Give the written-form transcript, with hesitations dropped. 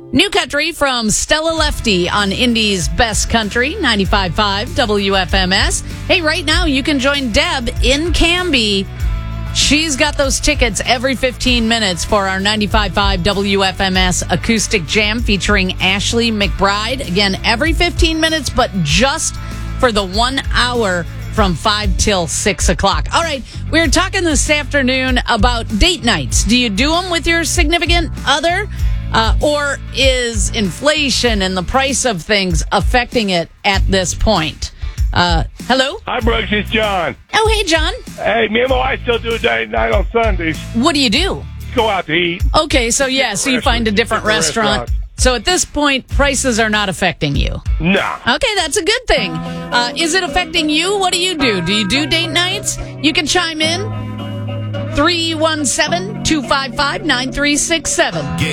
New Country from Stella Lefty on Indy's Best Country, 95.5 WFMS. Hey, right now you can join Deb in Canby. She's got those tickets every 15 minutes for our 95.5 WFMS Acoustic Jam featuring Ashley McBride. Again, every 15 minutes, but just for the 1 hour from 5 till 6 o'clock. All right, we were talking this afternoon about date nights. Do you do them with your significant other? Or is inflation and the price of things affecting it at this point? Hello? Hi, Brooks. It's John. Oh, hey, John. Hey, me and my wife still do a date night on Sundays. What do you do? Go out to eat. Okay, so so you find a different restaurant. So at this point, prices are not affecting you? No. Okay, that's a good thing. Is it affecting you? What do? Do you do date nights? You can chime in. 317-255-9367.